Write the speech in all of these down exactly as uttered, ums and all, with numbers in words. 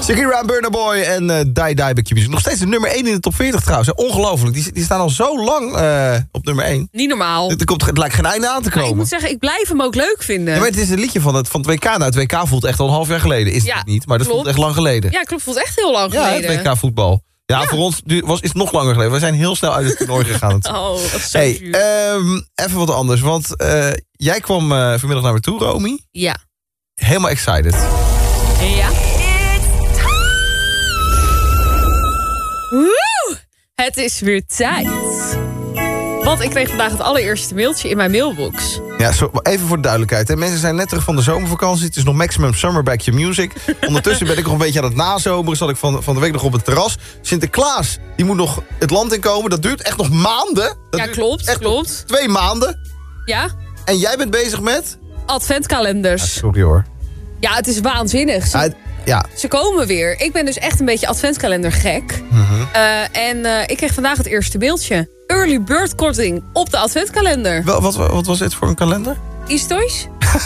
Shakira, Burna Boy en uh, Die Die bij Q-Music. Nog steeds de nummer één in de top veertig trouwens. Ongelooflijk. Die, die staan al zo lang uh, op nummer één. Niet normaal. Er komt, het lijkt geen einde aan te komen. Maar ik moet zeggen, ik blijf hem ook leuk vinden. Ja, maar het is een liedje van het, van het W K. Nou, het W K voelt echt al een half jaar geleden. Is ja, het niet, maar dat klopt. voelt echt lang geleden. Ja, klopt. Voelt echt heel lang ja, geleden. het W K voetbal. Ja, ja, voor ons was, is het nog langer geleden. We zijn heel snel uit het toernooi gegaan. Oh, dat is zo hey, zuur. um, even wat anders. Want uh, jij kwam uh, vanmiddag naar me toe, Romy. Ja. Helemaal excited. Ja. Woe! Het is weer tijd. Want ik kreeg vandaag het allereerste mailtje in mijn mailbox. Ja, zo, even voor de duidelijkheid. Hè. Mensen zijn net terug van de zomervakantie. Het is nog maximum summer back your music. Ondertussen ben ik nog een beetje aan het nazomeren. Zat ik van, van de week nog op het terras. Sinterklaas, die moet nog het land inkomen. Dat duurt echt nog maanden. Dat ja, klopt, echt klopt. Twee maanden. Ja. En jij bent bezig met? Adventkalenders. Ja, sorry hoor. Ja, het is waanzinnig. Ze, ja, ja. ze komen weer. Ik ben dus echt een beetje adventkalender gek. Mm-hmm. uh, en uh, ik kreeg vandaag het eerste mailtje. Early bird korting op de adventkalender. Wel, wat, wat was dit voor een kalender? Eastoys?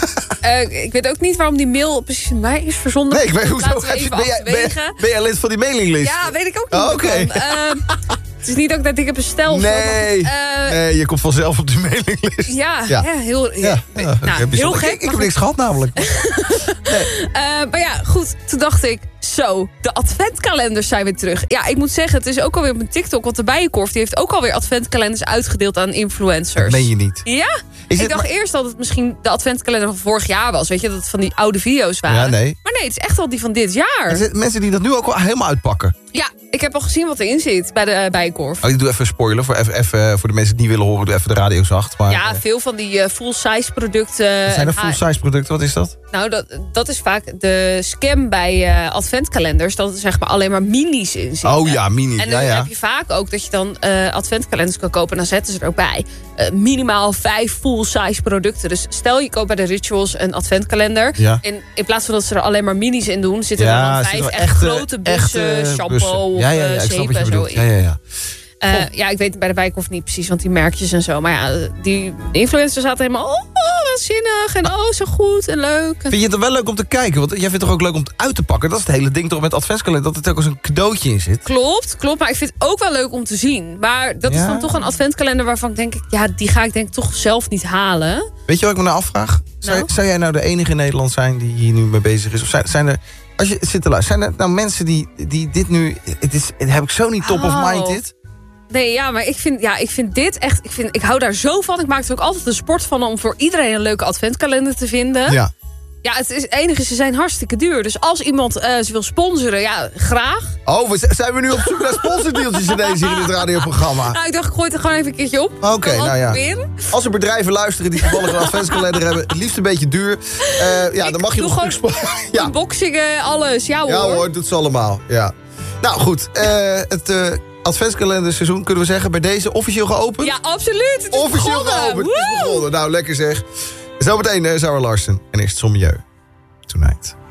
uh, ik weet ook niet waarom die mail precies bij mij is verzonden. Nee, ik weet hoezo. Ben jij, ben, jij, ben jij lid van die mailinglist? Ja, weet ik ook niet. Oh, oké. Okay. Uh, het is niet dat ik dat ik heb besteld. Nee, uh, nee, je komt vanzelf op die mailinglist. Ja, ja. ja heel, ja, ja, ja, nou, nou, heel gek. Ik, ik heb niks gehad namelijk. nee. uh, maar ja, goed. Toen dacht ik, zo, de adventkalenders zijn weer terug. Ja, ik moet zeggen, het is ook alweer op mijn TikTok. Want de Bijenkorf die heeft ook alweer adventkalenders uitgedeeld aan influencers. Dat meen je niet. Ja? Is ik dacht maar... eerst dat het misschien de adventkalender van vorig jaar was. Weet je, dat het van die oude video's waren. Ja, nee. Maar nee, het is echt wel die van dit jaar. Er zijn mensen die dat nu ook wel helemaal uitpakken. Ja, ik heb al gezien wat erin zit bij de uh, Bijenkorf. Oh, ik doe even een spoiler voor, even, even, voor de mensen die niet willen horen. Doe even de radio zacht. Maar, ja, veel van die uh, full-size producten. Zijn er full-size producten? Wat is dat? Nou, dat, dat is vaak de scam bij uh, adventkalenders. Dat er zeg maar alleen maar minis in zitten. Oh ja, minis. En dan ja, ja. heb je vaak ook dat je dan uh, adventkalenders kan kopen. En dan zetten ze er ook bij. Uh, minimaal vijf full-size producten. Dus stel je koopt bij de Rituals een adventkalender. Ja. En in plaats van dat ze er alleen maar minis in doen... zitten ja, er dan vijf echt echte, grote bussen, echte shampoo bussen. of ja, ja, ja, uh, ik snap wat je zeep en zo bedoelt. Ja, ja, ja. Uh, ja, ik weet bij de Bijenkorf niet precies, want die merkjes en zo. Maar ja, die influencers zaten helemaal... Oh, oh waanzinnig en oh, zo goed en leuk. Vind je het dan wel leuk om te kijken? Want jij vindt het toch ook leuk om het uit te pakken? Dat is het hele ding toch met adventskalender, dat er ook als een cadeautje in zit. Klopt, klopt. Maar ik vind het ook wel leuk om te zien. Maar dat ja. is dan toch een adventkalender waarvan ik denk... Ja, die ga ik denk ik toch zelf niet halen. Weet je wat ik me nou afvraag? Zou, nou? zou jij nou de enige in Nederland zijn die hier nu mee bezig is? Of zijn, zijn er... Als je zit te luisteren, zijn er nou mensen die, die dit nu... Het is, het heb ik zo niet top oh. of mind dit. Nee, ja, maar ik vind, ja, ik vind dit echt... Ik, vind, ik hou daar zo van. Ik maak er ook altijd een sport van om voor iedereen een leuke adventkalender te vinden. Ja. Ja, het, is, het enige, ze zijn hartstikke duur. Dus als iemand uh, ze wil sponsoren, ja, graag. Oh, we, zijn we nu op zoek naar sponsordeeltjes ineens hier in het radioprogramma? Nou, ik dacht, ik gooi het er gewoon even een keertje op. Oké, okay, nou ja. Proberen. Als er bedrijven luisteren die toevallig een adventskalender hebben... het liefst een beetje duur, uh, ja, ik dan mag je nog gewoon ja. unboxingen, alles. Ja hoor. Ja hoor, doet ze allemaal. Ja. Nou goed, uh, het... Uh, adventskalenderseizoen, kunnen we zeggen, bij deze officieel geopend? Ja, absoluut. Het is officieel begonnen. geopend. Het is begonnen. Nou, lekker zeg. Zometeen uh, Zara Larsson en eerst Sommieu. Tonight.